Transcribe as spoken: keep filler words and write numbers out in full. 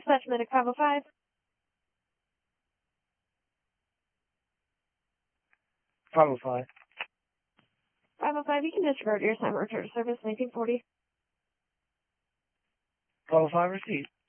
Dispatch Medic five oh five. five oh five. five oh five, you can disregard your assignment return to service nineteen forty. five oh five received.